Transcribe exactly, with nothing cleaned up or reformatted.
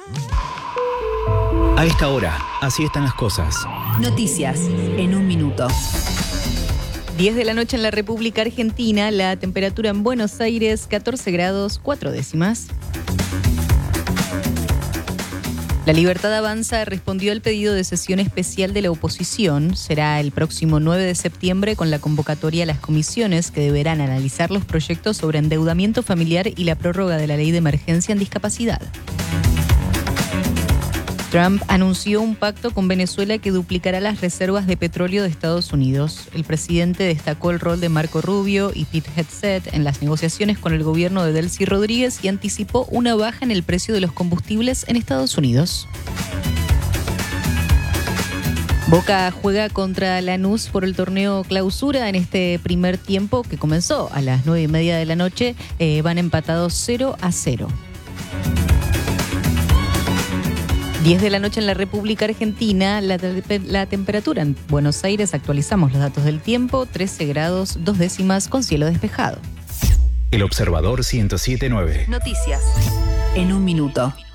A esta hora, así están las cosas. Noticias en un minuto. diez de la noche en la República Argentina, la temperatura en Buenos Aires, catorce grados, cuatro décimas. La Libertad Avanza respondió al pedido de sesión especial de la oposición. Será el próximo nueve de septiembre con la convocatoria a las comisiones que deberán analizar los proyectos sobre endeudamiento familiar y la prórroga de la ley de emergencia en discapacidad. Trump anunció un pacto con Venezuela que duplicará las reservas de petróleo de Estados Unidos. El presidente destacó el rol de Marco Rubio y Pete Hegseth en las negociaciones con el gobierno de Delcy Rodríguez y anticipó una baja en el precio de los combustibles en Estados Unidos. Boca juega contra Lanús por el torneo Clausura en este primer tiempo que comenzó a las nueve y media de la noche. Eh, van empatados cero a cero. diez de la noche en la República Argentina, la, la temperatura en Buenos Aires, actualizamos los datos del tiempo, trece grados, dos décimas con cielo despejado. El Observador ciento siete punto nueve. Noticias en un minuto.